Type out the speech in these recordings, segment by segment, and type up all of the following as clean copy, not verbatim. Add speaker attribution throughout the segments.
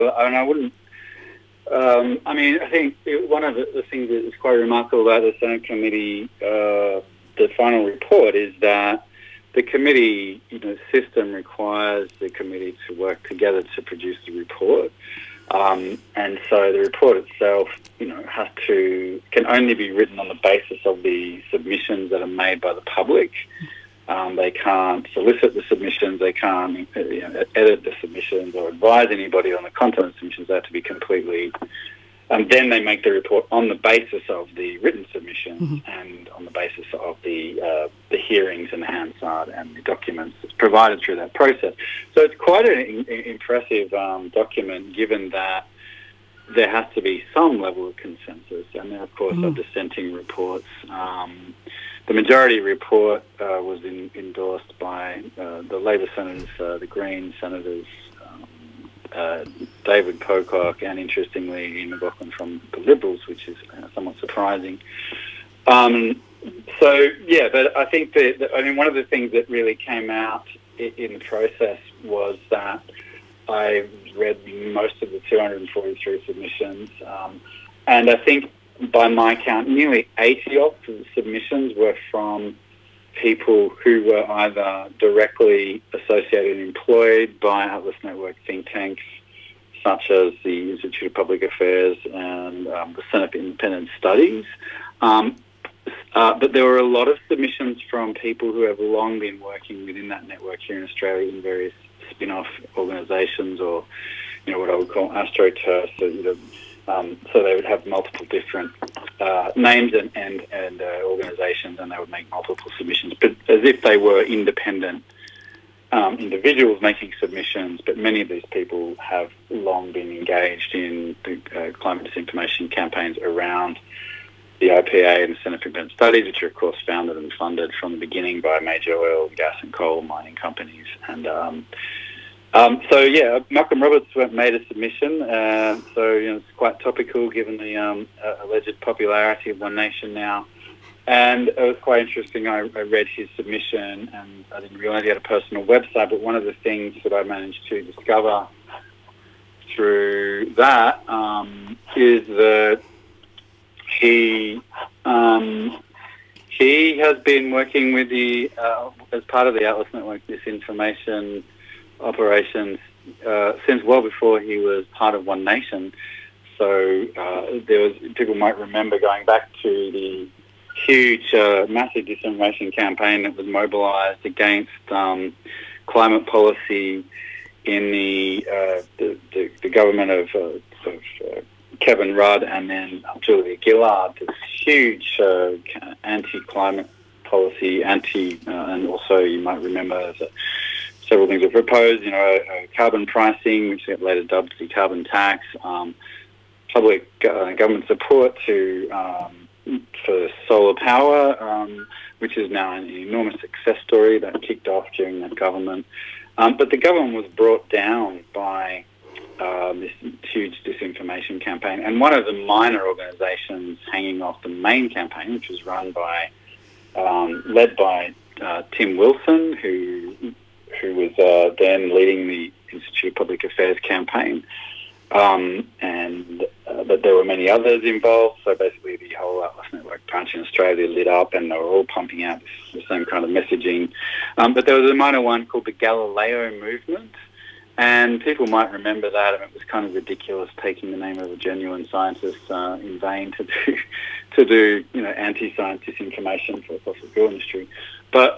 Speaker 1: And I wouldn't. I think one of the things that is quite remarkable about the Senate committee, the final report, is that the committee, system requires the committee to work together to produce the report. And so the report itself, can only be written on the basis of the submissions that are made by the public. They can't solicit the submissions. They can't edit the submissions or advise anybody on the content of the submissions. They have to be completely... And then they make the report on the basis of the written submissions and on the basis of the hearings and the Hansard and the documents that's provided through that process. So it's quite an impressive document, given that there has to be some level of consensus, and there, of course, are dissenting reports. The majority report was endorsed by the Labor senators, the Green senators, David Pocock, and interestingly, Ian McLaughlin from the Liberals, which is somewhat surprising. But I think one of the things that really came out in the process was that I read most of the 243 submissions, and I think by my count, nearly 80 of the submissions were from people who were either directly associated and employed by Atlas Network think tanks, such as the Institute of Public Affairs and the Centre for Independent Studies. But there were a lot of submissions from people who have long been working within that network here in Australia in various spin-off organisations, or, what I would call AstroTurf. So they would have multiple different names and organisations, and they would make multiple submissions, but as if they were independent individuals making submissions. But many of these people have long been engaged in the climate disinformation campaigns around the IPA and the Centre for Independent Studies, which are, of course, founded and funded from the beginning by major oil, gas and coal mining companies. And Malcolm Roberts made a submission. It's quite topical given the alleged popularity of One Nation now. And it was quite interesting. I read his submission, and I didn't realise he had a personal website, but one of the things that I managed to discover through that is that he has been working with as part of the Atlas Network disinformation operations since well before he was part of One Nation. So people might remember going back to the huge, massive disinformation campaign that was mobilised against climate policy in the government of Kevin Rudd and then Julia Gillard. This huge anti-climate policy, and also you might remember several things were proposed, carbon pricing, which got later dubbed the carbon tax, public government support for solar power, which is now an enormous success story that kicked off during that government. But the government was brought down by this huge disinformation campaign. And one of the minor organisations hanging off the main campaign, which was led by Tim Wilson, who was then leading the Institute of Public Affairs campaign. But there were many others involved. So basically the whole Atlas Network branch in Australia lit up, and they were all pumping out the same kind of messaging. But there was a minor one called the Galileo Movement. And people might remember that. It was kind of ridiculous taking the name of a genuine scientist in vain to do anti-science disinformation for the fossil fuel industry. But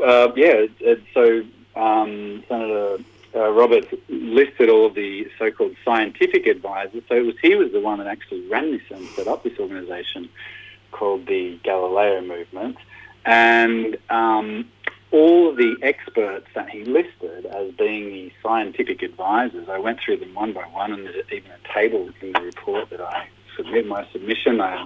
Speaker 1: Senator Roberts listed all of the so-called scientific advisors. So he was the one that actually ran this and set up this organisation called the Galileo Movement. And all of the experts that he listed as being the scientific advisors, I went through them one by one, and there's even a table in the report that I submit my submission. I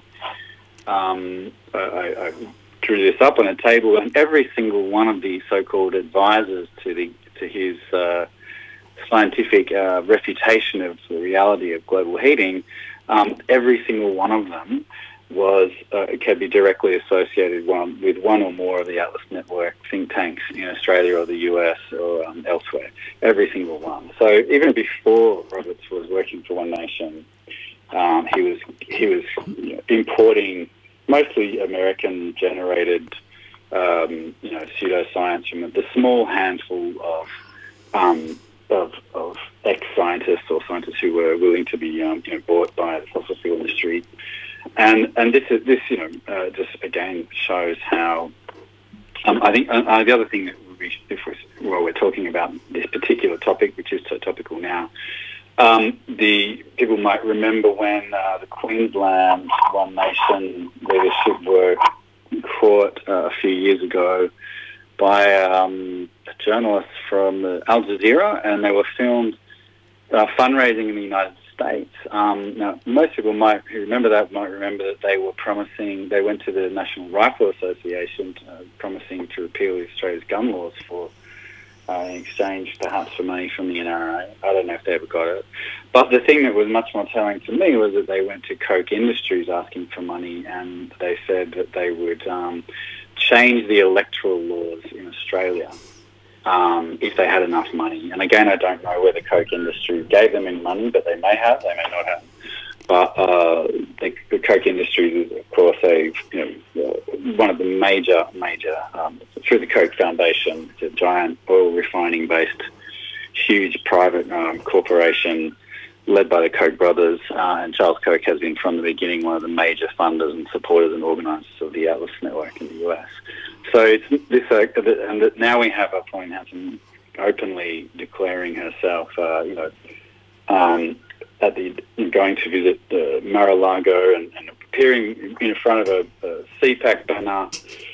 Speaker 1: drew this up on a table, and every single one of the so-called advisors to his scientific refutation of the reality of global heating, every single one of them it can be directly associated with one or more of the Atlas Network think tanks in Australia or the US or elsewhere, every single one. So even before Roberts was working for One Nation, he was importing mostly American-generated pseudoscience from the small handful of ex-scientists or scientists who were willing to be bought by the fossil fuel industry. And this just again shows how I think the other thing that while we're talking about this particular topic, which is so topical now, the people might remember when the Queensland One Nation leadership were caught a few years ago by a journalist from Al Jazeera, and they were filmed fundraising in the United States. Now, most people who remember that they were promising, they went to the National Rifle Association promising to repeal Australia's gun laws in exchange perhaps for money from the NRA. I don't know if they ever got it. But the thing that was much more telling to me was that they went to Koch Industries asking for money, and they said that they would change the electoral laws in Australia if they had enough money. And again, I don't know whether Koch Industries gave them any money, but they may have, they may not have. But the Koch Industries is, of course, one of the major through the Koch Foundation. It's a giant oil refining-based, huge private corporation led by the Koch brothers, and Charles Koch has been from the beginning one of the major funders and supporters and organisers of the Atlas Network in the US. So it's this, and now we have a Pauline Hanson openly declaring herself, going to visit Mar-a-Lago and appearing in front of a CPAC banner,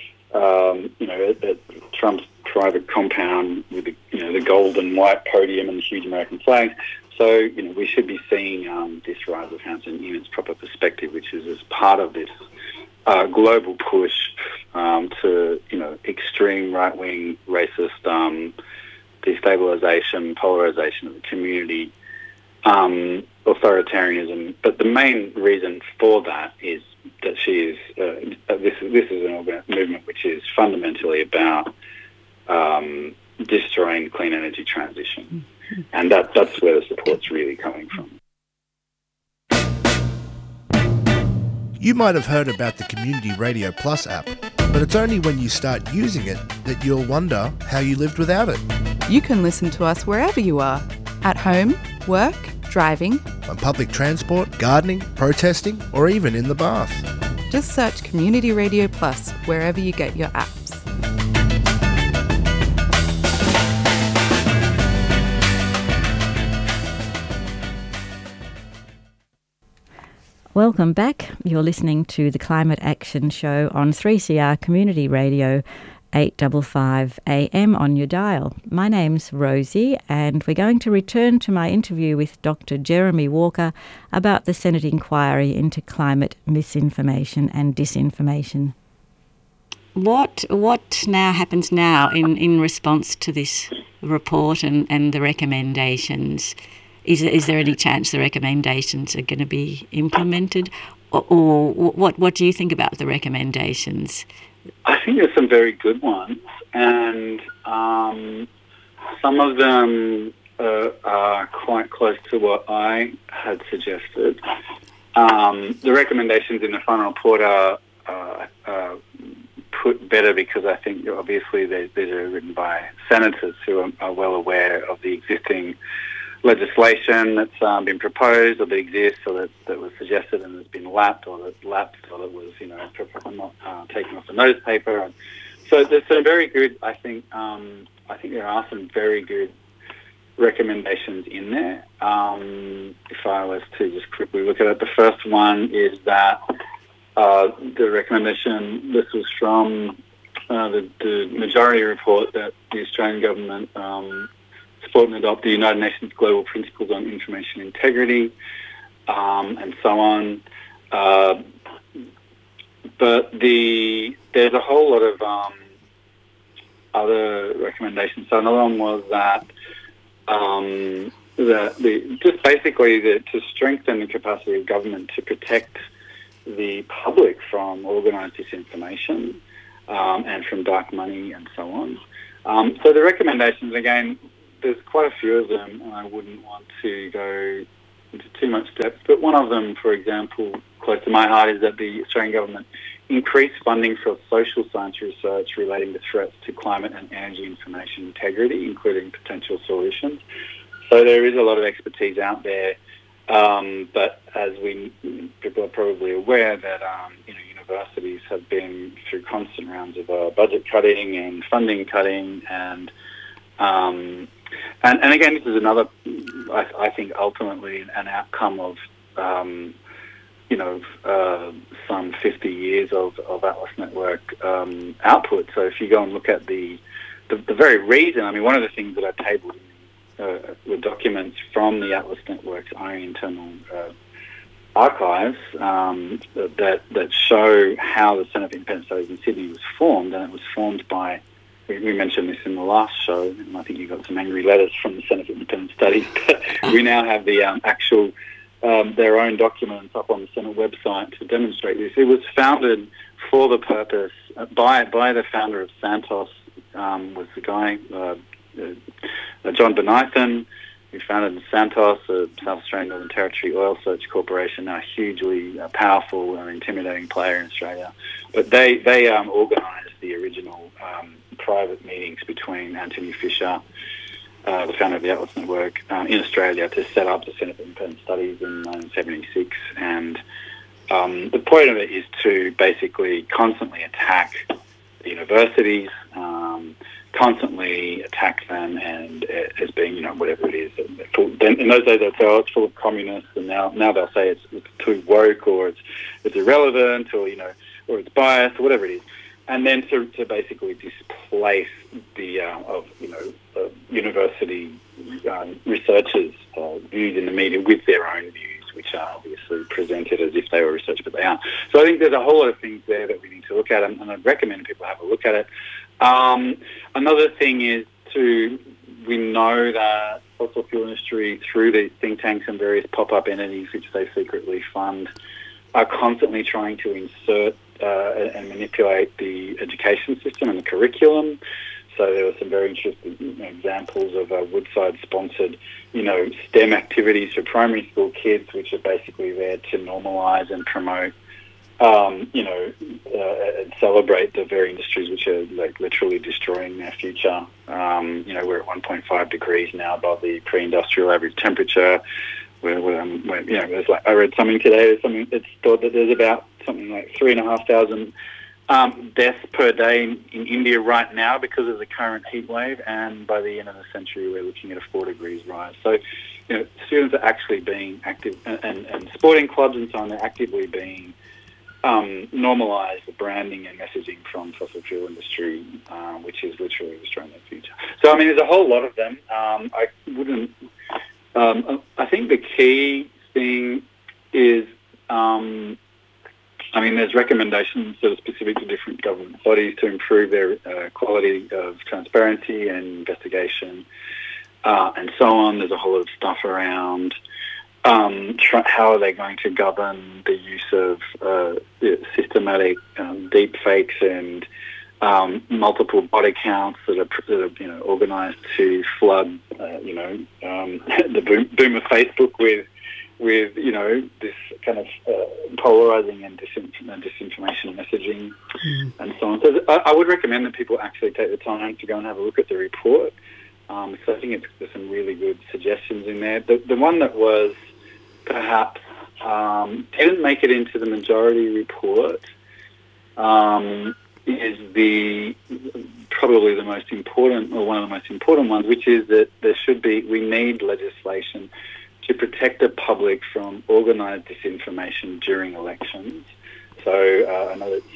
Speaker 1: at Trump's private compound with the gold and white podium and the huge American flag. So, we should be seeing this rise of Hanson in its proper perspective, which is as part of this global push to, extreme right-wing racist destabilization, polarization of the community, authoritarianism. But the main reason for that is that she is, this is a movement which is fundamentally about destroying the clean energy transition. And that's where the support's really coming from.
Speaker 2: You might have heard about the Community Radio Plus app, but it's only when you start using it that you'll wonder how you lived without it.
Speaker 3: You can listen to us wherever you are, at home, work, driving,
Speaker 2: on public transport, gardening, protesting, or even in the bath.
Speaker 3: Just search Community Radio Plus wherever you get your apps.
Speaker 4: Welcome back. You're listening to the Climate Action Show on 3CR Community Radio, 855 AM on your dial. My name's Rosie, and we're going to return to my interview with Dr. Jeremy Walker about the Senate inquiry into climate misinformation and disinformation. What now happens now in response to this report and the recommendations? Is there any chance the recommendations are going to be implemented? Or what do you think about the recommendations?
Speaker 1: I think there's some very good ones, and some of them are quite close to what I had suggested. The recommendations in the final report are put better because I think obviously these are written by senators who are well aware of the existing legislation that's been proposed or that exists or that was suggested and has been lapsed or that was not taken off the notice paper. And so there's some very good. I think there are some very good recommendations in there. If I was to just quickly look at it, the first one is that the recommendation. This was from the majority report that the Australian government support and adopt the United Nations Global Principles on Information Integrity, and so on. But there's a whole lot of other recommendations. So another one was that to strengthen the capacity of government to protect the public from organised disinformation and from dark money and so on. So the recommendations, again, there's quite a few of them, and I wouldn't want to go into too much depth. But one of them, for example, close to my heart, is that the Australian government increase funding for social science research relating to threats to climate and energy information integrity, including potential solutions. So there is a lot of expertise out there, but as people are probably aware that universities have been through constant rounds of budget cutting and funding cutting, and again, this is another, I think, ultimately an outcome of some 50 years of Atlas Network output. So if you go and look at the very reason, I mean, one of the things that I tabled were documents from the Atlas Network's own internal archives that show how the Centre for Independent Studies in Sydney was formed, and it was formed by, we mentioned this in the last show, and I think you got some angry letters from the Centre for Independent Studies, but we now have the actual their own documents up on the Centre website to demonstrate this. It was founded for the purpose by the founder of Santos, was the guy, John Bonython, who founded Santos, the South Australian Northern Territory Oil Search Corporation, now a hugely powerful and intimidating player in Australia. But they organised the original private meetings between Anthony Fisher, the founder of the Atlas Network, in Australia, to set up the Centre for Independent Studies in 1976. And the point of it is to basically constantly attack the universities, constantly attack them, and as being, whatever it is. In those days, they'd say, oh, it's full of communists, and now they'll say it's too woke, or it's irrelevant, or or it's biased, or whatever it is. And then to basically displace the university researchers views in the media with their own views, which are obviously presented as if they were research, but they aren't. So I think there's a whole lot of things there that we need to look at, and I'd recommend people have a look at it. Another thing is we know that fossil fuel industry, through the think tanks and various pop-up entities which they secretly fund, are constantly trying to insert and manipulate the education system and the curriculum. So there were some very interesting examples of Woodside-sponsored, STEM activities for primary school kids, which are basically there to normalise and promote, and celebrate the very industries which are literally destroying their future. We're at 1.5 degrees now above the pre-industrial average temperature. There's I read something today. It's thought that there's about something like 3,500 deaths per day in India right now because of the current heat wave, and by the end of the century we're looking at a 4 degrees rise. So, students are actually being active, and sporting clubs and so on, they're actively being normalised the branding and messaging from fossil fuel industry, which is literally destroying their future. So, I mean, there's a whole lot of them. I wouldn't... I think the key thing is, there's recommendations that are specific to different government bodies to improve their quality of transparency and investigation, and so on. There's a whole lot of stuff around how are they going to govern the use of systematic deep fakes and multiple bot accounts that are organised to flood the boom of Facebook with this kind of polarising and disinformation messaging and so on. So I would recommend that people actually take the time to go and have a look at the report. So I think there's some really good suggestions in there. The one that was perhaps didn't make it into the majority report is probably the most important, or one of the most important ones, which is that we need legislation to protect the public from organised disinformation during elections. So I know that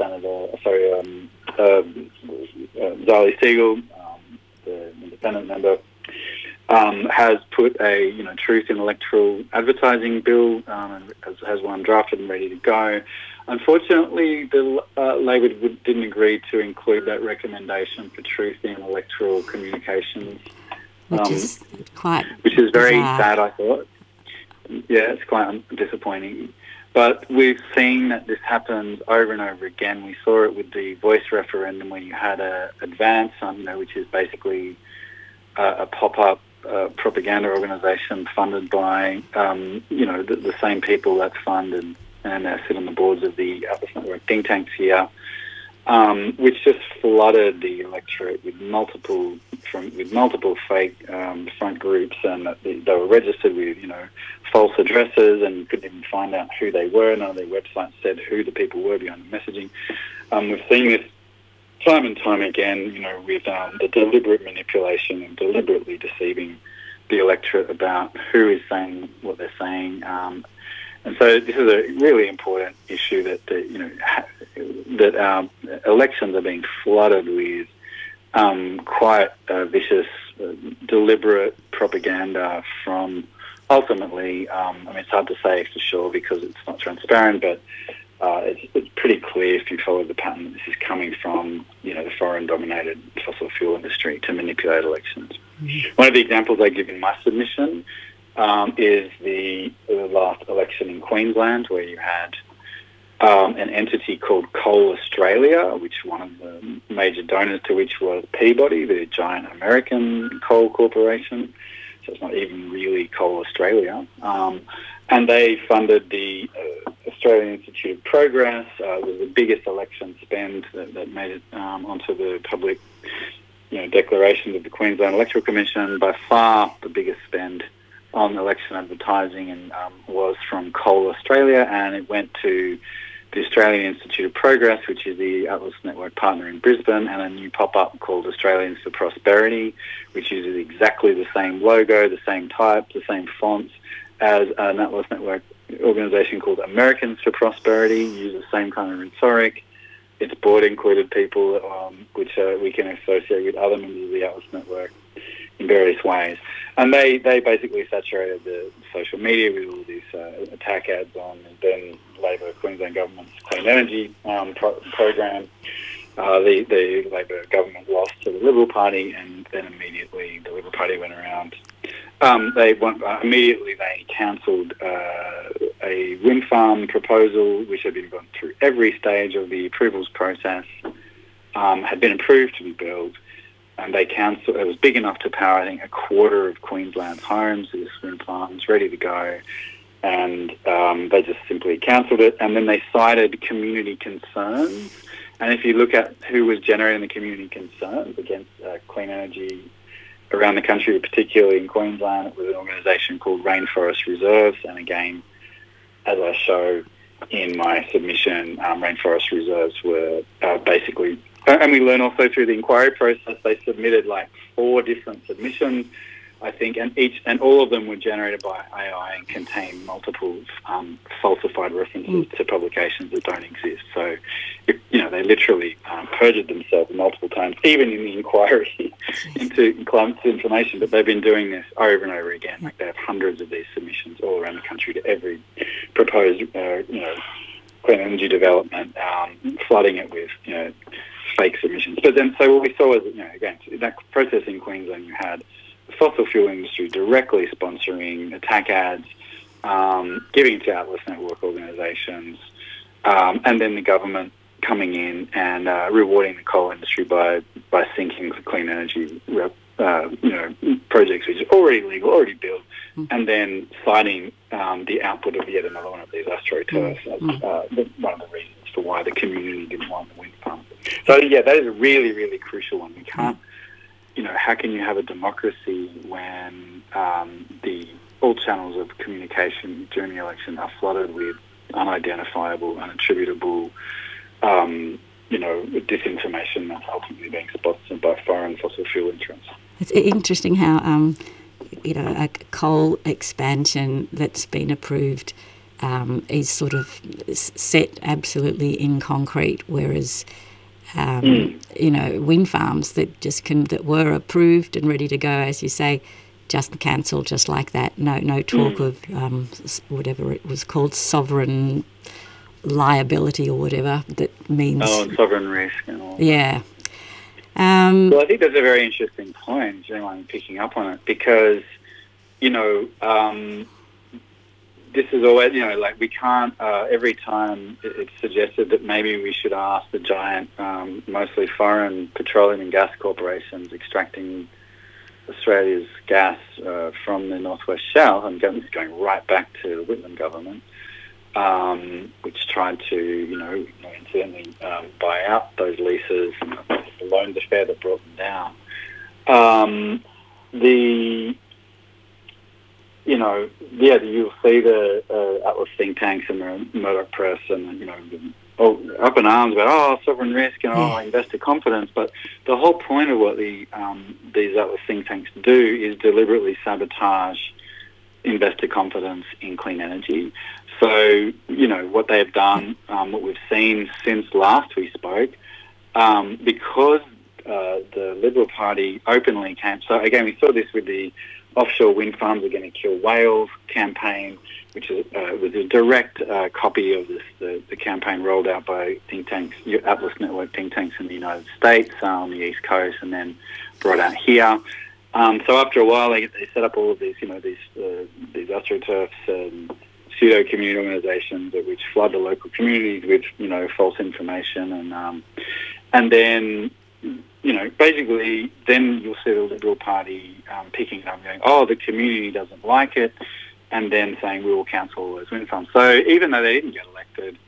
Speaker 1: Zali Steggall, the independent member, has put a truth in electoral advertising bill, and has one drafted and ready to go. Unfortunately, the Labor didn't agree to include that recommendation for truth in electoral communications,
Speaker 5: which is very
Speaker 1: sad, I thought. Yeah, it's quite disappointing. But we've seen that this happens over and over again. We saw it with the Voice referendum, where you had a Advance, which is basically a pop-up propaganda organisation funded by, the same people that fund and sit on the boards of the Atlas Network think tanks here, which just flooded the electorate with multiple fake front groups, and they were registered with false addresses, and you couldn't even find out who they were. None of their websites said who the people were behind the messaging. We've seen this time and time again, with the deliberate manipulation and deliberately deceiving the electorate about who is saying what they're saying. And so this is a really important issue that our elections are being flooded with quite vicious, deliberate propaganda from ultimately, it's hard to say for sure because it's not transparent, but it's pretty clear if you follow the pattern that this is coming from, the foreign-dominated fossil fuel industry to manipulate elections. Mm-hmm. One of the examples I give in my submission is the last election in Queensland, where you had an entity called Coal Australia, which one of the major donors to which was Peabody, the giant American coal corporation. So it's not even really Coal Australia. And they funded the Australian Institute of Progress. It was the biggest election spend that made it onto the public declaration of the Queensland Electoral Commission. By far the biggest spend on election advertising and was from Coal Australia, and it went to the Australian Institute of Progress, which is the Atlas Network partner in Brisbane, and a new pop-up called Australians for Prosperity, which uses exactly the same logo, the same type, the same fonts as an Atlas Network organisation called Americans for Prosperity, use the same kind of rhetoric. Its board included people which we can associate with other members of the Atlas Network in various ways. And they basically saturated the social media with all these attack ads on the then Labor Queensland government's clean energy program. The Labor government lost to the Liberal Party, and then immediately the Liberal Party went around. Immediately they cancelled a wind farm proposal, which had been gone through every stage of the approvals process, had been approved to be built. And they cancelled. It was big enough to power, I think, a quarter of Queensland's homes. This wind farm was ready to go, and they just simply cancelled it. And then they cited community concerns. And if you look at who was generating the community concerns against clean energy around the country, particularly in Queensland, it was an organisation called Rainforest Reserves. And again, as I show in my submission, Rainforest Reserves were basically. And we learn also through the inquiry process, they submitted like 4 different submissions, I think, and all of them were generated by AI and contain multiple falsified references to publications that don't exist. So, they literally perjured themselves multiple times, even in the inquiry into climate information. But they've been doing this over and over again. Like they have hundreds of these submissions all around the country to every proposed, clean energy development, flooding it with, fake submissions. But then, so what we saw was, again, that process in Queensland, you had the fossil fuel industry directly sponsoring attack ads, giving to Atlas Network organisations, and then the government coming in and rewarding the coal industry by sinking the clean energy projects which are already legal, already built, and then citing the output of yet another one of these AstroTurfs as one of the reasons for why the community didn't want the wind farm. So, yeah, that is a really, really crucial one. We can't, how can you have a democracy when all channels of communication during the election are flooded with unidentifiable, unattributable, disinformation that's ultimately being sponsored by foreign fossil fuel interests?
Speaker 4: It's interesting how, a coal expansion that's been approved is sort of set absolutely in concrete, whereas wind farms that were approved and ready to go, as you say, just cancelled just like that. No talk of whatever it was called, sovereign liability or whatever that means.
Speaker 1: Sovereign risk and all.
Speaker 4: Yeah.
Speaker 1: Well, I think that's a very interesting point, anyone picking up on it, because, the this is always, like we can't, every time it's suggested that maybe we should ask the giant, mostly foreign petroleum and gas corporations extracting Australia's gas from the Northwest Shelf, and government's going right back to the Whitlam government, which tried to, incidentally buy out those leases, and the loans affair that brought them down. You'll see the Atlas think tanks and the Murdoch press and, up in arms about, sovereign risk and, investor confidence. But the whole point of what these Atlas think tanks do is deliberately sabotage investor confidence in clean energy. So, what they've done, what we've seen since last we spoke, because the Liberal Party openly came. So, again, we saw this with the offshore wind farms are going to kill whales campaign, which was a direct copy of the campaign rolled out by think tanks, Atlas Network think tanks in the United States on the East Coast, and then brought out here. So after a while, they set up all of these, these astroturfs and pseudo-community organisations which flood the local communities with, false information, and then. Basically, then you'll see the Liberal Party picking it up and going, the community doesn't like it, and then saying we will cancel all those wind farms. So even though they didn't get elected,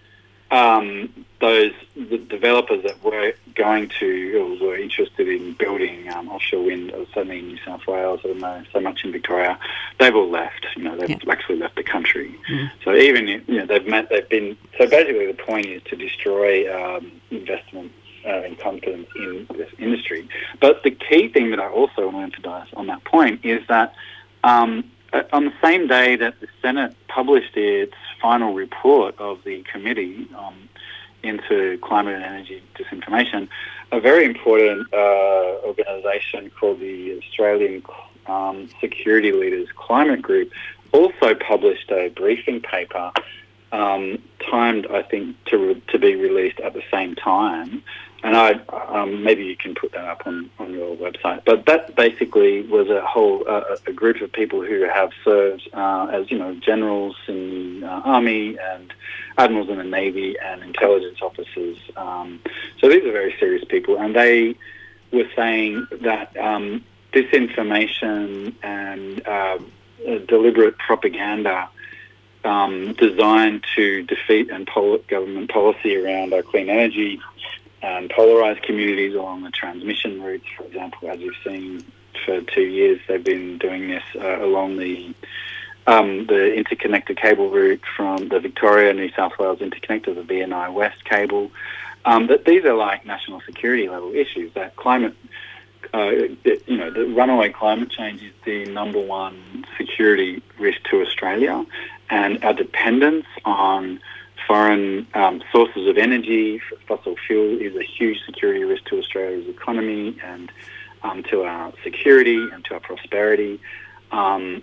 Speaker 1: the developers that were were interested in building offshore wind, certainly in New South Wales, I don't know so much in Victoria, they've all left. They've actually left the country. So even so basically the point is to destroy investment and confidence in this industry. But the key thing that I also want to emphasise on that point is that on the same day that the Senate published its final report of the committee into climate and energy disinformation, a very important organisation called the Australian Security Leaders Climate Group also published a briefing paper timed, I think, to be released at the same time. And maybe you can put that up on your website. But that basically was a whole a group of people who have served as generals in the army and admirals in the navy and intelligence officers. So these are very serious people, and they were saying that disinformation and deliberate propaganda designed to defeat and government policy around clean energy and polarised communities along the transmission routes, for example, as you've seen for 2 years. They've been doing this along the interconnected cable route from the Victoria-New South Wales interconnector, the BNI West cable. That these are like national security level issues. That climate, the runaway climate change is the number one security risk to Australia, and our dependence on foreign sources of energy, fossil fuel, is a huge security risk to Australia's economy and to our security and to our prosperity. And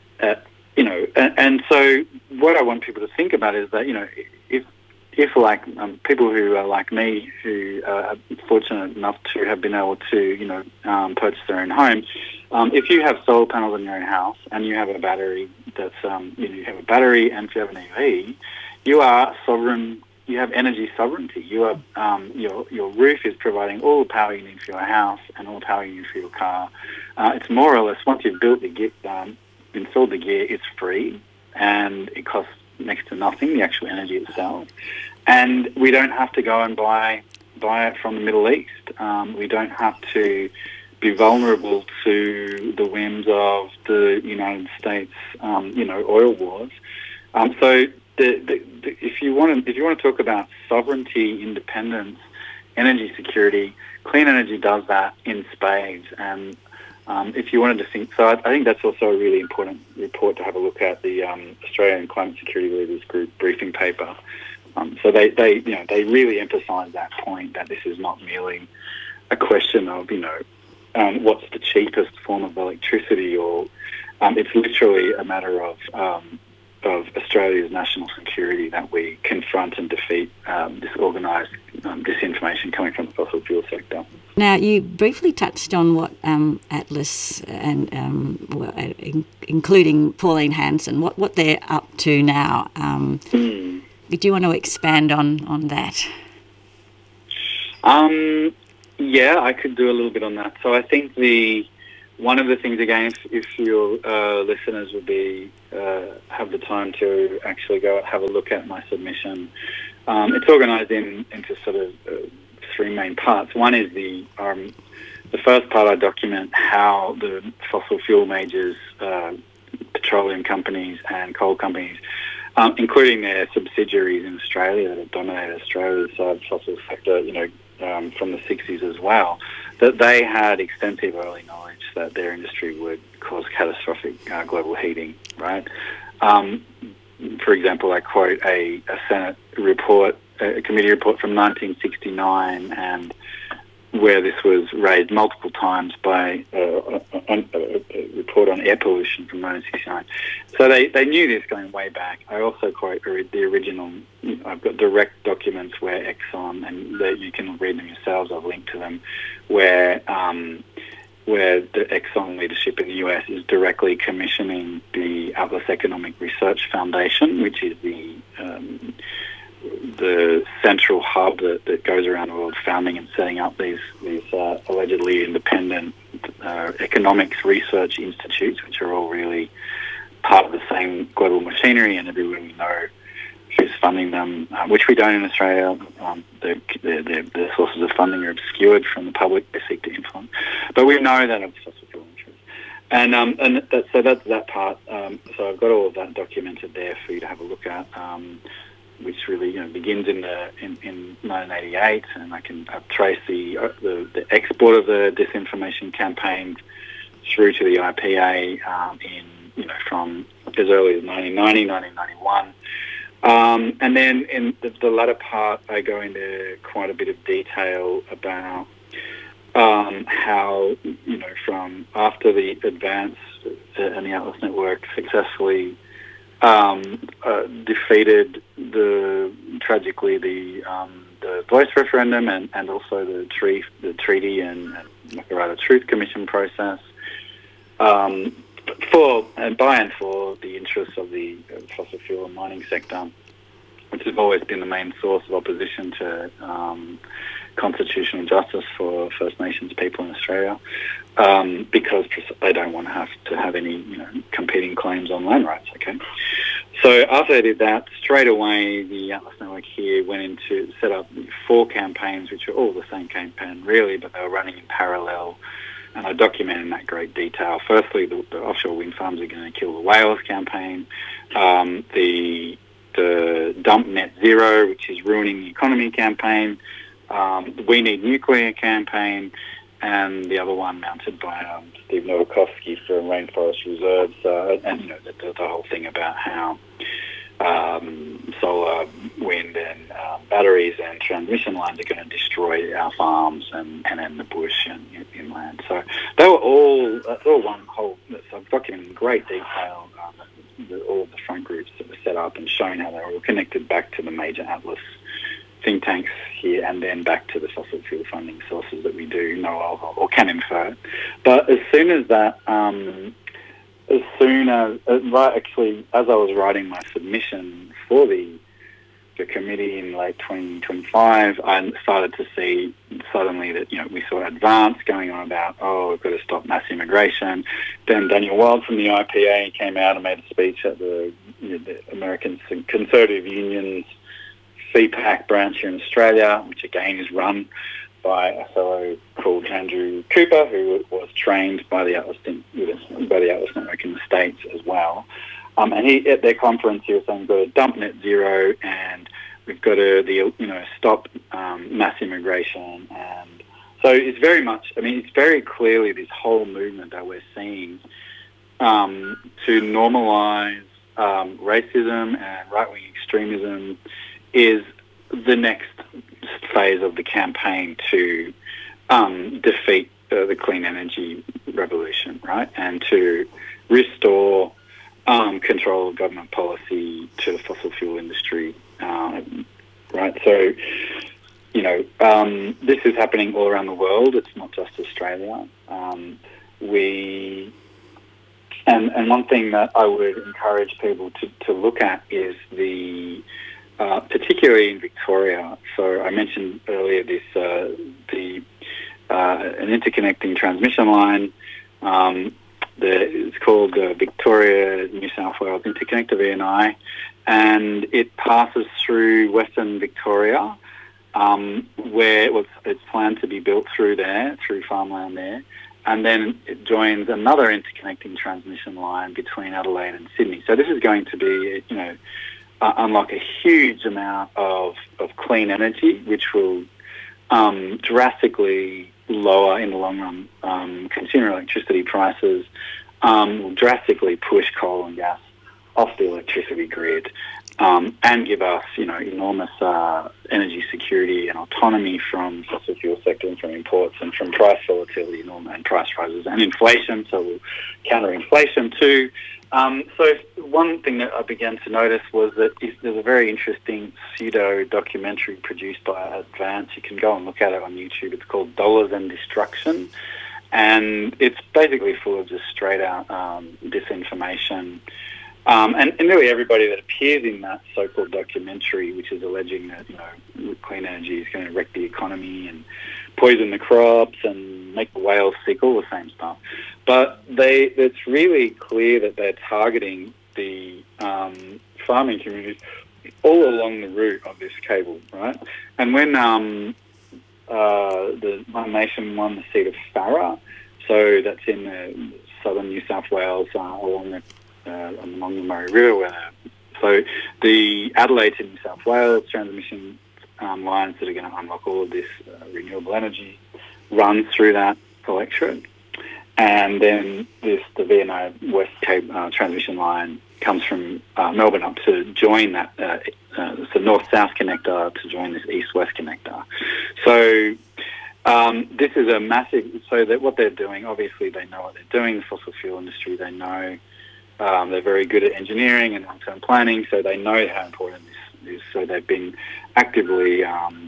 Speaker 1: so what I want people to think about is that, if like people who are like me, who are fortunate enough to have been able to, purchase their own home, if you have solar panels on your own house and you have a battery that's, you have a battery, and if you have an EV, you are sovereign. You have energy sovereignty. You are your roof is providing all the power you need for your house and all the power you need for your car. It's more or less, once you've built the gear, installed the gear, it's free and it costs next to nothing, the actual energy itself. And we don't have to go and buy it from the Middle East. We don't have to be vulnerable to the whims of the United States, oil wars. So if you want to talk about sovereignty, independence, energy security, clean energy does that in spades. And if you wanted to think, so I think that's also a really important report to have a look at, the Australian Climate Security Leaders Group briefing paper. So they really emphasise that point, that this is not merely a question of what's the cheapest form of electricity, or it's literally a matter of Australia's national security that we confront and defeat this organised disinformation coming from the fossil fuel sector.
Speaker 4: Now, you briefly touched on what Atlas and including Pauline Hanson, what they're up to now. Do you want to expand on that?
Speaker 1: Yeah, I could do a little bit on that. So I think one of the things, again, if your listeners would have the time to actually go have a look at my submission, it's organised into sort of three main parts. One is the first part. I document how the fossil fuel majors, petroleum companies and coal companies, including their subsidiaries in Australia that have dominated Australia's fossil sector, from the 60s as well, that they had extensive early knowledge that their industry would cause catastrophic global heating, right? For example, I quote a Senate report, a committee report from 1969, and where this was raised multiple times by a report on air pollution from 1969. So they knew this going way back. I also quote the original. I've got direct documents where Exxon, and you can read them yourselves. I've linked to them, where the Exxon leadership in the US is directly commissioning the Atlas Economic Research Foundation, which is the central hub that goes around the world founding and setting up these allegedly independent economics research institutes, which are all really part of the same global machinery, and everyone we know who's funding them, which we don't in Australia. Their sources of funding are obscured from the public. They seek to influence. But we know that of fossil fuel interests. So that's that part. So I've got all of that documented there for you to have a look at, which really begins in 1988, and I've traced the export of the disinformation campaign through to the IPA from as early as 1990, 1991. And then in the latter part, I go into quite a bit of detail about how, from after the advance and the Atlas Network successfully defeated tragically the voice referendum and also the treaty and Makarrata Truth Commission process, by and for the interests of the fossil fuel and mining sector, which has always been the main source of opposition to constitutional justice for First Nations people in Australia, because they don't want to have any competing claims on land rights. Okay, so after they did that, straight away the Atlas Network here went into set up 4 campaigns, which are all the same campaign really, but they were running in parallel. And I document in that great detail. Firstly, the offshore wind farms are going to kill the whales campaign, the dump net zero, which is ruining the economy campaign, we need nuclear campaign, and the other one mounted by Steve Nowakowski for rainforest reserves, and the whole thing about how solar, wind, and batteries and transmission lines are going to destroy our farms and the bush and inland. So they were all one whole. So I've documented in great detail all of the front groups that were set up and shown how they were all connected back to the major Atlas think tanks here, and then back to the fossil fuel funding sources that we do know of or can infer. But as soon as that, as I was writing my submission for the committee in late 2025, I started to see suddenly that we saw advance going on about we've got to stop mass immigration. Then Daniel Wild from the IPA came out and made a speech at the American Conservative Union's CPAC branch here in Australia, which again is run by a fellow called Andrew Cooper, who was trained by the Atlas Network in the States as well. And he, at their conference, he was saying we've got to dump net zero and we've got to stop mass immigration. And so it's very much, it's very clearly this whole movement that we're seeing to normalise racism and right-wing extremism is the next phase of the campaign to defeat the clean energy revolution, right? And to restore control of government policy to the fossil fuel industry, right? So this is happening all around the world. It's not just Australia. And one thing that I would encourage people to look at is particularly in Victoria. So I mentioned earlier an interconnecting transmission line. It's called the Victoria New South Wales Interconnector VNI, and it passes through Western Victoria, where it's planned to be built through farmland there, and then it joins another interconnecting transmission line between Adelaide and Sydney. So this is going to be, unlock a huge amount of clean energy, which will drastically lower in the long run consumer electricity prices, will drastically push coal and gas off the electricity grid, and give us, enormous energy security and autonomy from fossil fuel sector and from imports and from price volatility and price rises and inflation. So we'll counter inflation too. So one thing that I began to notice was that there's a very interesting pseudo documentary produced by Advance. You can go and look at it on YouTube. It's called Dollars and Destruction, and it's basically full of just straight out disinformation. And really everybody that appears in that so-called documentary, which is alleging that, clean energy is going to wreck the economy and poison the crops and make the whales sick, all the same stuff. But it's really clear that they're targeting the farming communities all along the route of this cable, right? And when the One Nation won the seat of Farrer, so that's in the southern New South Wales, along the Murray River, so the Adelaide to New South Wales transmission lines that are going to unlock all of this renewable energy run through that electorate. And then the VNI West transmission line comes from Melbourne up to join that, it's a north-south connector to join this east-west connector. So this is a massive, so that what they're doing, obviously they know what they're doing, the fossil fuel industry, they know, they're very good at engineering and long-term planning, so they know how important this is. So they've been actively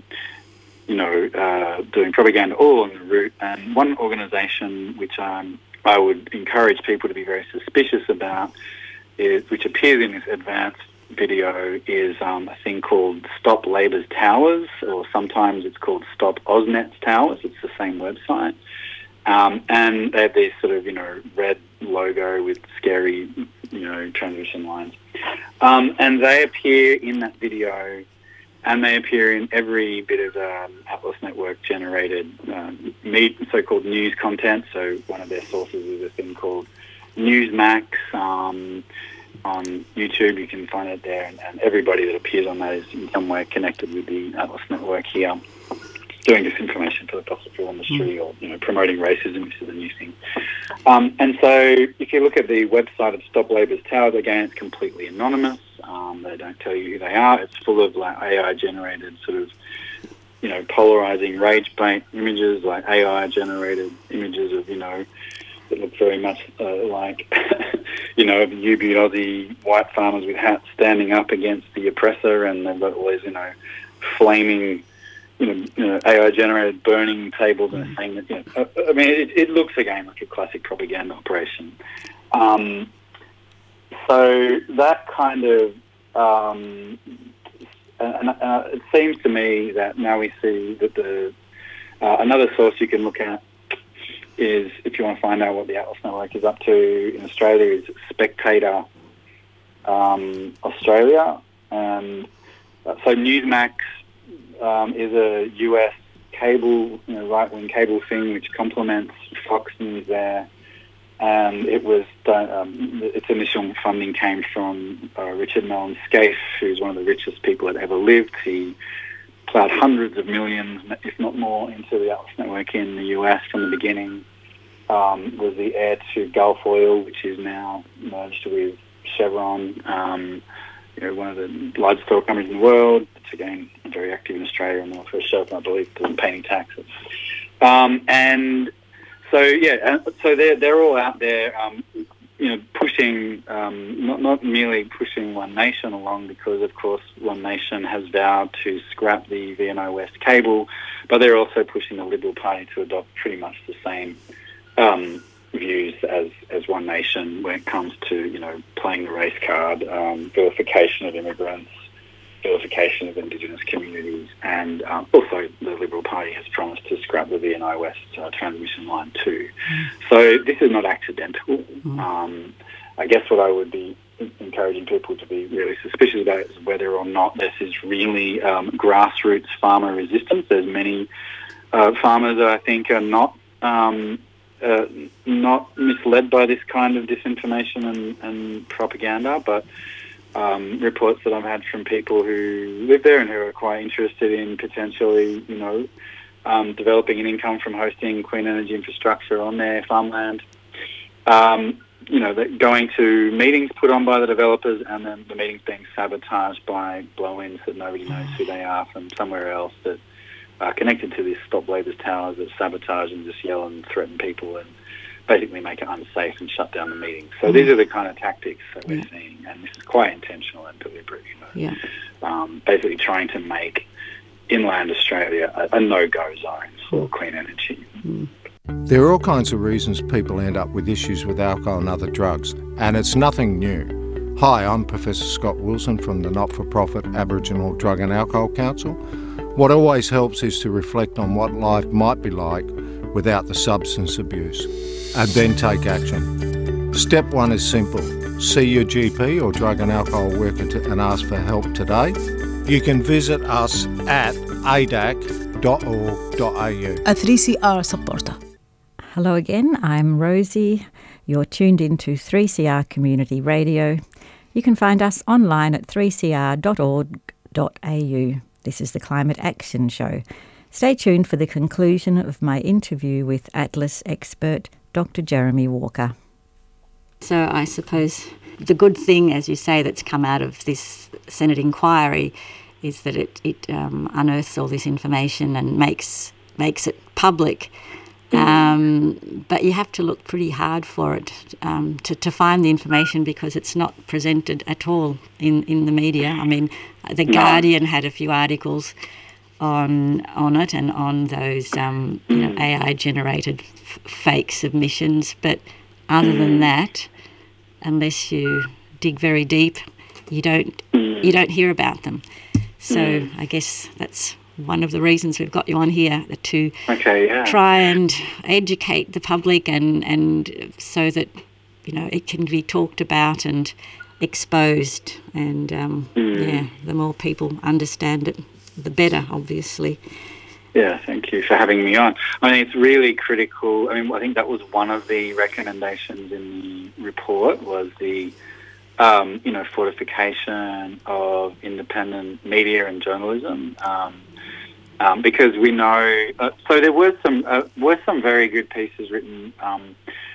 Speaker 1: doing propaganda all on the route. And one organisation which I would encourage people to be very suspicious about, which appears in this Advanced video, is a thing called Stop Labor's Towers, or sometimes it's called Stop AusNet's Towers. It's the same website. And they have this sort of, red logo with scary, transmission lines. And they appear in that video, and they appear in every bit of Atlas Network generated so-called news content. So one of their sources is a thing called Newsmax. On YouTube, you can find it there, and everybody that appears on that is in some way connected with the Atlas Network here, doing disinformation for the fossil fuel industry, or promoting racism, which is a new thing. And so if you look at the website of Stop Labor's Towers, again, it's completely anonymous. They don't tell you who they are. It's full of AI-generated sort of, polarizing rage bait images, like AI-generated images of, that look very much like, of Ute Aussie white farmers with hats standing up against the oppressor, and they've got all these, flaming, AI-generated burning tables and saying that, it looks again like a classic propaganda operation. So that kind of, it seems to me that now we see that another source you can look at is, if you want to find out what the Atlas Network is up to in Australia, is Spectator Australia. And so Newsmax is a US cable, right-wing cable thing, which complements Fox News there. And it was its initial funding came from Richard Mellon Scaife, who's one of the richest people that ever lived. He plowed hundreds of millions, if not more, into the Atlas Network in the US from the beginning. Was the heir to Gulf Oil, which is now merged with Chevron, one of the largest oil companies in the world. It's again very active in Australia on the welfare shelf, I believe, paying taxes. And so they're all out there. pushing, not merely pushing One Nation along, because of course One Nation has vowed to scrap the VNO West cable, but they're also pushing the Liberal Party to adopt pretty much the same views as One Nation when it comes to, playing the race card, vilification of immigrants, vilification of Indigenous communities, and also the Liberal Party has promised to scrap the VNO West transmission line too. So this is not accidental. I guess what I would be encouraging people to be really suspicious about is whether or not this is really grassroots farmer resistance. There's many farmers that I think are not misled by this kind of disinformation and propaganda, but reports that I've had from people who live there and who are quite interested in potentially, developing an income from hosting clean energy infrastructure on their farmland. That going to meetings put on by the developers, and then the meetings being sabotaged by blow-ins that nobody knows who they are from somewhere else that are connected to this Stop Labour's towers that sabotage and just yell and threaten people and basically make it unsafe and shut down the meeting. So these are the kind of tactics that we're seeing, and this is quite intentional and deliberate. Basically trying to make inland Australia a no-go zone for clean energy.
Speaker 5: There are all kinds of reasons people end up with issues with alcohol and other drugs, and it's nothing new. Hi, I'm Professor Scott Wilson from the not-for-profit Aboriginal Drug and Alcohol Council. What always helps is to reflect on what life might be like without the substance abuse, and then take action. Step 1 is simple. See your GP or drug and alcohol worker and ask for help today. You can visit us at adac.org.au.
Speaker 6: A 3CR supporter.
Speaker 4: Hello again, I'm Rosie. You're tuned into 3CR Community Radio. You can find us online at 3cr.org.au. This is the Climate Action Show. Stay tuned for the conclusion of my interview with Atlas expert Dr. Jeremy Walker.
Speaker 7: So I suppose the good thing, as you say, that's come out of this Senate inquiry is that it unearths all this information and makes it public. But you have to look pretty hard for it to find the information, because it's not presented at all in the media. I mean, The Guardian had a few articles on it and on those AI-generated fake submissions, but other than that, unless you dig very deep, you don't hear about them. So I guess that's one of the reasons we've got you on here, to try and educate the public and so that it can be talked about and exposed, and the more people understand it, the better, obviously.
Speaker 1: Yeah, thank you for having me on. I mean, it's really critical. I mean, I think that was one of the recommendations in the report, was the fortification of independent media and journalism. Because we know, so there were some very good pieces written on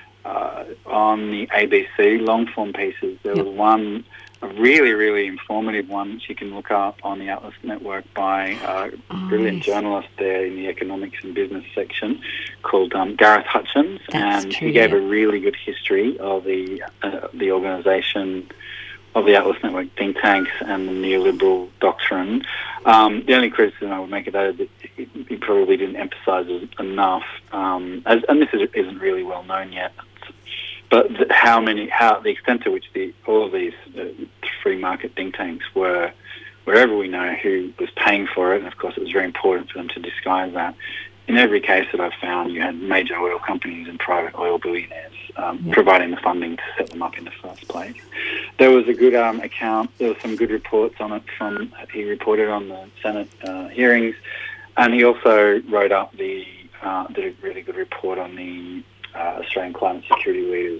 Speaker 1: the ABC, long-form pieces. There was one, a really, really informative one, which you can look up on the Atlas Network by a brilliant journalist there in the economics and business section called Gareth Hutchins. He gave a really good history of the organisation of the Atlas Network think tanks and the neoliberal doctrine. The only criticism I would make of that is that he probably didn't emphasise it enough, and this isn't really well known yet, but the extent to which all of these free market think tanks were, wherever we know who was paying for it, and of course it was very important for them to disguise that. In every case that I've found, you had major oil companies and private oil billionaires providing the funding to set them up in the first place. There was a good account. There were some good reports on it he reported on the Senate hearings, and he also wrote up did a really good report on the Australian Climate Security Leaders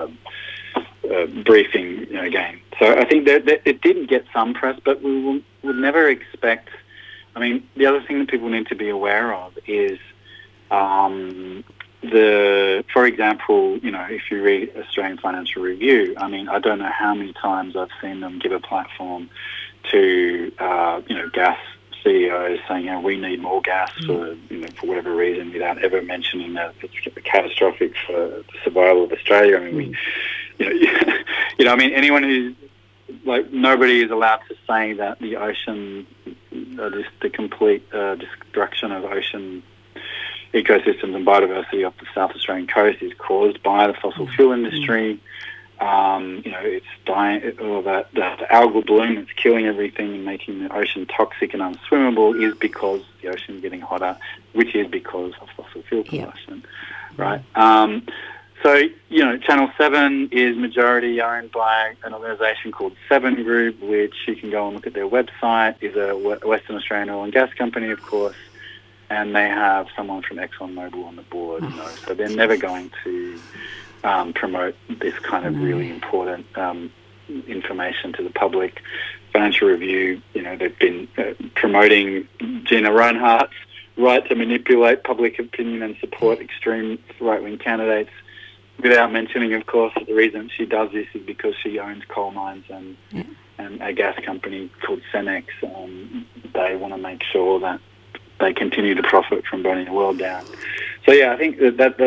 Speaker 1: briefing again. So I think that it didn't get some press, but we would never expect. I mean, the other thing that people need to be aware of is for example, if you read Australian Financial Review, I mean, I don't know how many times I've seen them give a platform to, gas CEOs saying, we need more gas for whatever reason, without ever mentioning that it's catastrophic for the survival of Australia. I mean, I mean, anyone who's nobody is allowed to say that the ocean, the complete destruction of ocean ecosystems and biodiversity off the South Australian coast is caused by the fossil fuel industry. It's dying, or that algal bloom that's killing everything and making the ocean toxic and unswimmable is because the ocean is getting hotter, which is because of fossil fuel combustion, right? So, Channel 7 is majority owned by an organisation called Seven Group, which you can go and look at their website, is a Western Australian oil and gas company, of course, and they have someone from ExxonMobil on the board, so they're never going to promote this kind of really important information to the public. Financial Review, they've been promoting Gina Rinehart's right to manipulate public opinion and support extreme right-wing candidates without mentioning, of course, that the reason she does this is because she owns coal mines and a gas company called Cenex. They want to make sure that they continue to profit from burning the world down. So, I think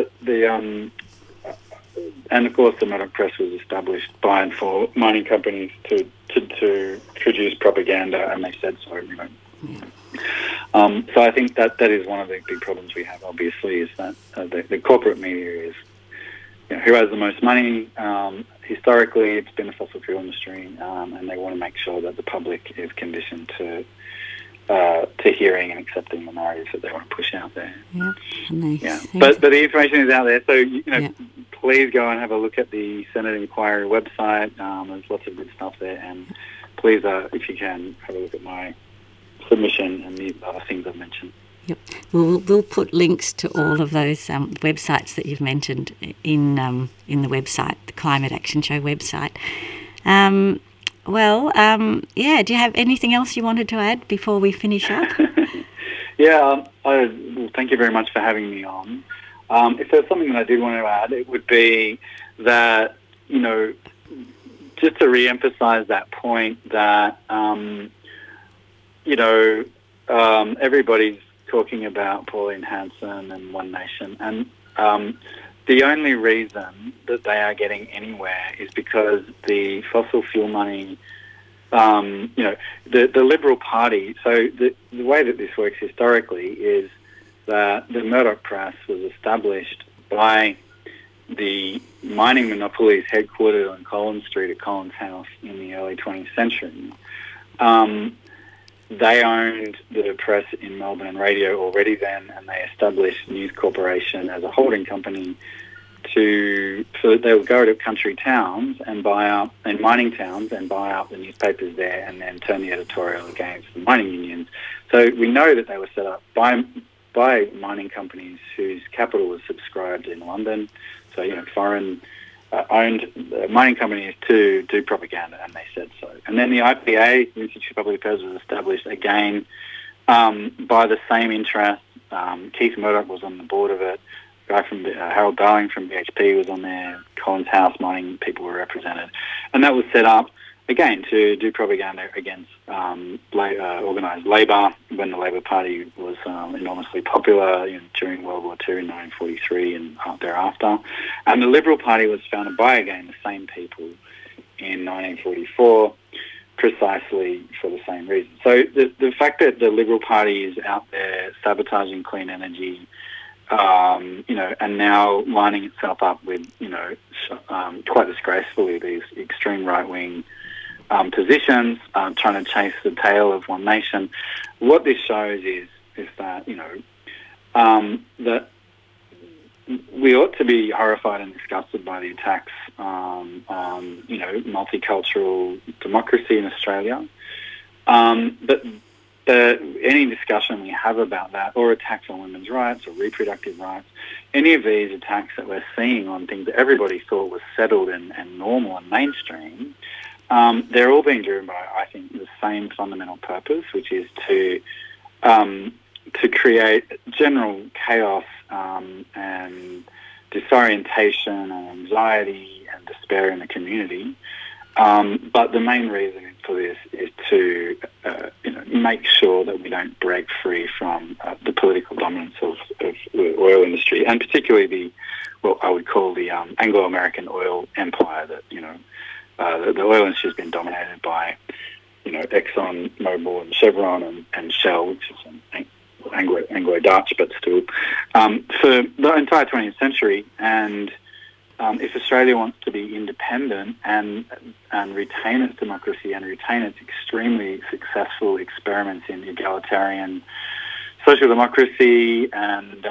Speaker 1: and of course the Murdoch Press was established by and for mining companies to produce propaganda, and they said so. So I think that is one of the big problems we have, obviously, is that the corporate media is, who has the most money. Historically, it's been the fossil fuel industry, and they want to make sure that the public is conditioned to hearing and accepting the narratives that they want to push out there. But the information is out there, so please go and have a look at the Senate Inquiry website. There's lots of good stuff there, and please, if you can, have a look at my submission and the other things I've mentioned.
Speaker 7: Yep. We'll put links to all of those websites that you've mentioned in the website, the Climate Action Show website. Do you have anything else you wanted to add before we finish up?
Speaker 1: Thank you very much for having me on. If there's something that I did want to add, it would be that, just to re-emphasise that point that, everybody's talking about Pauline Hanson and One Nation, and the only reason that they are getting anywhere is because the fossil fuel money, the Liberal Party. So the way that this works historically is that the Murdoch Press was established by the mining monopolies headquartered on Collins Street at Collins House in the early 20th century. They owned the press in Melbourne and radio already then, and they established News Corporation as a holding company so they would go to country towns and buy up, and mining towns, and buy up the newspapers there and then turn the editorial against the mining unions. So we know that they were set up by mining companies whose capital was subscribed in London. So, foreign owned mining companies to do propaganda, and they said so. And then the IPA, the Institute of Public Affairs, was established again by the same interest. Keith Murdoch was on the board of it. A guy from Harold Darling from BHP was on there. Collins House mining people were represented. And that was set up, again, to do propaganda against organised labour when the Labor Party was enormously popular during World War II in 1943 and thereafter. And the Liberal Party was founded by, again, the same people in 1944, precisely for the same reason. So the fact that the Liberal Party is out there sabotaging clean energy, and now lining itself up with, quite disgracefully, these extreme right-wing positions, trying to chase the tail of One Nation. What this shows is that, that we ought to be horrified and disgusted by the attacks on, multicultural democracy in Australia. But any discussion we have about that, or attacks on women's rights or reproductive rights, any of these attacks that we're seeing on things that everybody thought was settled and normal and mainstream, they're all being driven by, I think, the same fundamental purpose, which is to create general chaos and disorientation and anxiety and despair in the community. But the main reason for this is to make sure that we don't break free from the political dominance of the oil industry, and particularly the what I would call the Anglo-American oil empire. That the oil industry has been dominated by Exxon, Mobil, and Chevron, and Shell, which is Anglo-Dutch, but still for the entire 20th century. And if Australia wants to be independent and retain its democracy and retain its extremely successful experiments in egalitarian social democracy and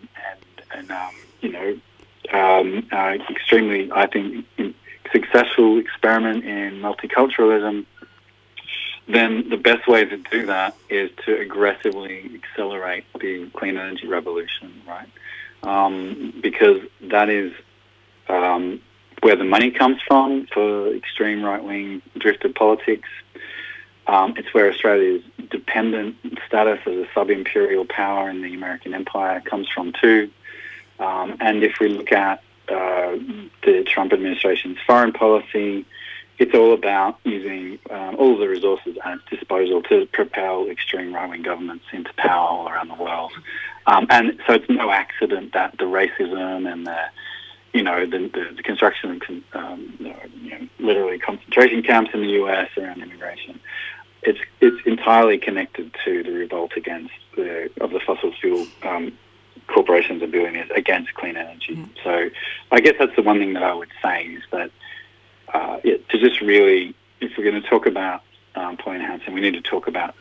Speaker 1: extremely, I think, successful experiment in multiculturalism, then the best way to do that is to aggressively accelerate the clean energy revolution, right? Because that is where the money comes from for extreme right-wing drifted politics. It's where Australia's dependent status as a sub-imperial power in the American empire comes from too. And if we look at the Trump administration's foreign policy, it's all about using all of the resources at its disposal to propel extreme right-wing governments into power all around the world. And so it's no accident that the racism and the construction of literally concentration camps in the US around immigration, it's entirely connected to the revolt against the fossil fuel corporations and billionaires against clean energy. Mm. So I guess that's the one thing that I would say is that to just really, if we're going to talk about Pauline Hanson, we need to talk about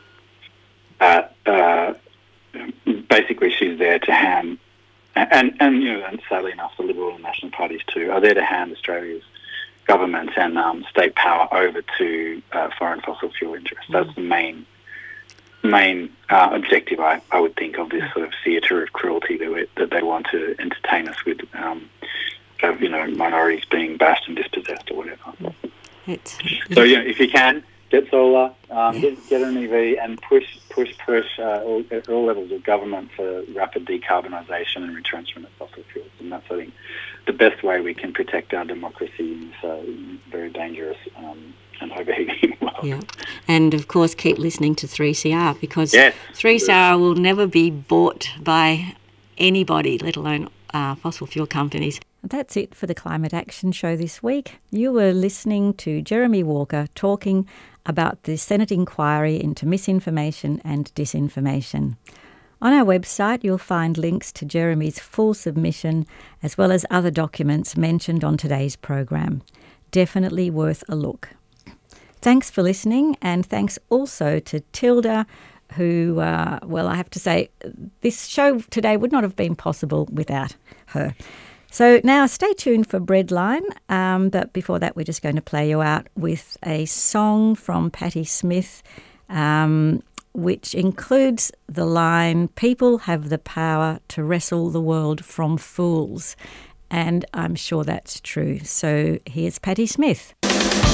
Speaker 1: basically she's there to hand, and sadly enough, the Liberal and National parties too are there to hand Australia's government and state power over to foreign fossil fuel interests. Mm. That's the main objective, I would think, of this sort of theatre of cruelty that they want to entertain us with, minorities being bashed and dispossessed or whatever. So if you can, get solar, get an EV, and push at all levels of government for rapid decarbonisation and retrenchment of fossil fuels. And that's, I think, the best way we can protect our democracy in this very dangerous and overheating world.
Speaker 7: Yeah, and of course keep listening to 3CR because 3CR will never be bought by anybody, let alone fossil fuel companies.
Speaker 4: That's it for the Climate Action Show this week. You were listening to Jeremy Walker talking about the Senate inquiry into misinformation and disinformation. On our website, you'll find links to Jeremy's full submission as well as other documents mentioned on today's program. Definitely worth a look. Thanks for listening, and thanks also to Tilda, who, I have to say, this show today would not have been possible without her. So now stay tuned for Breadline, but before that we're just going to play you out with a song from Patti Smith, which includes the line, "People have the power to wrestle the world from fools." And I'm sure that's true. So here's Patti Smith.